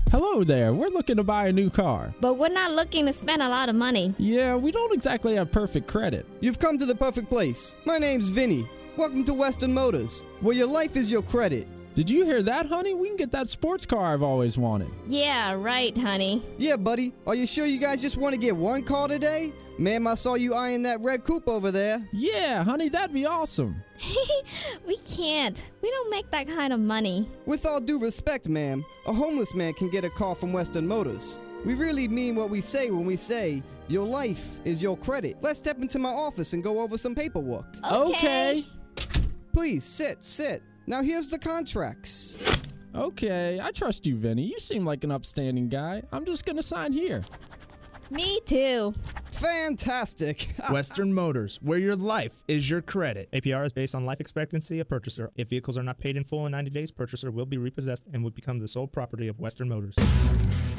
Hello there. We're looking to buy a new car. But we're not looking to spend a lot of money. Yeah, we don't exactly have perfect credit. You've come to the perfect place. My name's Vinny. Welcome to Western Motors, where your life is your credit. Did you hear that, honey? We can get that sports car I've always wanted. Yeah, right, honey. Yeah, buddy. Are you sure you guys just want to get one car today? Ma'am, I saw you eyeing that red coupe over there. Yeah, honey, that'd be awesome. We can't. We don't make that kind of money. With all due respect, ma'am, a homeless man can get a car from Western Motors. We really mean what we say when we say your life is your credit. Let's step into my office and go over some paperwork. Okay. Please, sit. Now here's the contracts. Okay, I trust you, Vinny. You seem like an upstanding guy. I'm just gonna sign here. Me too. Fantastic. Western Motors, where your life is your credit. APR is based on life expectancy of purchaser. If vehicles are not paid in full in 90 days, purchaser will be repossessed and will become the sole property of Western Motors.